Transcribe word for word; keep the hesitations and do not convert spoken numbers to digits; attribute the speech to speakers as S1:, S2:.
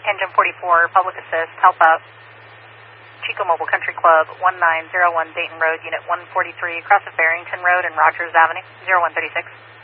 S1: Engine forty-four, public assist, help out. Chico Mobile Country Club, one nine zero one Dayton Road, Unit one forty-three, across of Barrington Road and Rogers Avenue, zero one three six.